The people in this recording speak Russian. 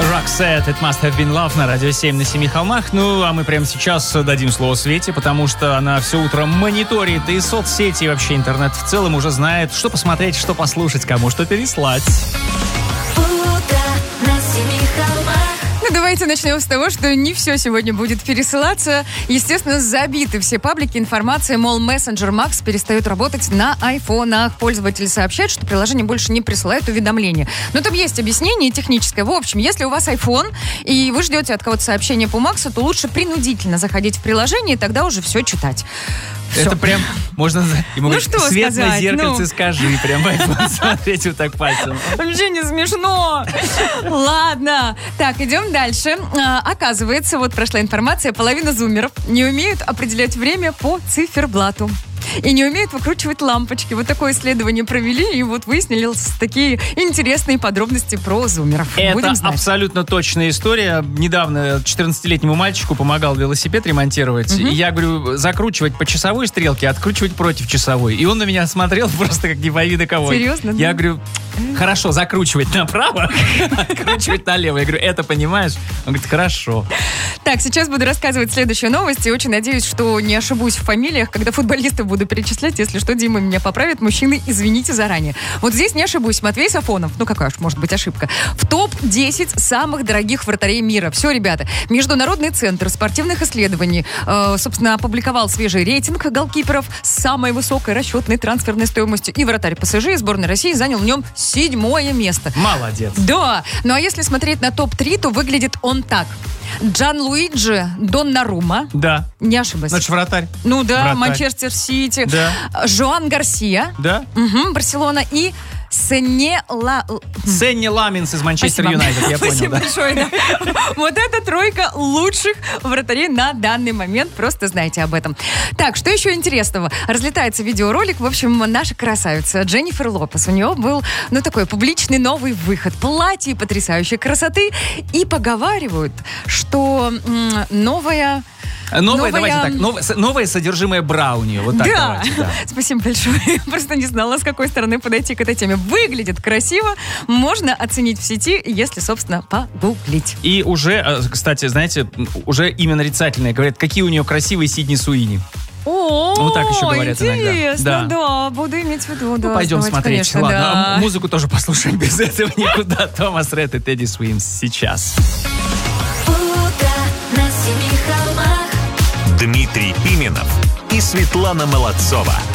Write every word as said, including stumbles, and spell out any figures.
Roxette, It Must Have Been Love на Радио семь на Семи холмах. Ну, а мы прямо сейчас дадим слово Свете, потому что она все утро мониторит и соцсети, и вообще интернет в целом, уже знает, что посмотреть, что послушать, кому что переслать. Давайте начнем с того, что не все сегодня будет пересылаться. Естественно, забиты все паблики информации, мол, мессенджер Max перестает работать на айфонах. Пользователи сообщают, что приложение больше не присылает уведомления. Но там есть объяснение техническое. В общем, если у вас iPhone, и вы ждете от кого-то сообщения по Максу, то лучше принудительно заходить в приложение, и тогда уже все читать. Все. Это прям, можно ему ну, говорить, что свет сказать? на зеркальце ну. скажи, прям смотреть вот так пальцем. Вообще не смешно. Ладно. Так, идем дальше. А, оказывается, вот прошла информация, половина зумеров не умеют определять время по циферблату. И не умеют выкручивать лампочки. Вот такое исследование провели, и вот выяснили такие интересные подробности про зумеров. Это абсолютно точная история. Недавно четырнадцатилетнему мальчику помогал велосипед ремонтировать. Угу. И я говорю, закручивать по часовой стрелке, откручивать против часовой. И он на меня смотрел просто как не пойми на кого. Серьезно? Я да? говорю, хорошо, закручивать направо, откручивать налево. Я говорю, это понимаешь? Он говорит, хорошо. Так, сейчас буду рассказывать следующую новость. И очень надеюсь, что не ошибусь в фамилиях, когда футболистов буду перечислять. Если что, Дима меня поправит. Мужчины, извините заранее. Вот здесь не ошибусь. Матвей Сафонов, ну какая уж может быть ошибка, в топ десять самых дорогих вратарей мира. Все, ребята. Международный центр спортивных исследований, э, собственно, опубликовал свежий рейтинг голкиперов с самой высокой расчетной трансферной стоимостью. И вратарь ПСЖ из сборной России занял в нем седьмое место. Молодец. Да. Ну а если смотреть на топ три, то выглядит он так. Джанлуиджи Доннарума. Да. Не ошиблась. Значит, вратарь. Ну да, вратарь. Манчестер Сити. Да. Жоан Гарсия. Да. Угу, Барселона. И Сенне Ла... Сенни Ламинс из Манчестер Юнайтед, я понял. Спасибо да. большое, да. Вот это тройка лучших вратарей на данный момент. Просто знайте об этом. Так, что еще интересного? Разлетается видеоролик. В общем, наша красавица Дженнифер Лопес. У нее был, ну, такой публичный новый выход. Платье потрясающей красоты. И поговаривают, что м- новая... Новое, новая... давайте так, новое, новое содержимое бра у нее. Вот так да. давайте, да. Спасибо большое. Я просто не знала, с какой стороны подойти к этой теме. Выглядит красиво. Можно оценить в сети, если, собственно, погуглить. И уже, кстати, знаете, уже имя нарицательное. Говорят, какие у нее красивые Сидни Суини. О, вот так еще говорят интересно, иногда. Да. да, буду иметь в виду. Да, ну, пойдем давайте, смотреть. Конечно, Ладно, да. а музыку тоже послушаем без этого никуда. Томас Ред и Тедди Суимс сейчас. Дмитрий Пименов и Светлана Молодцова.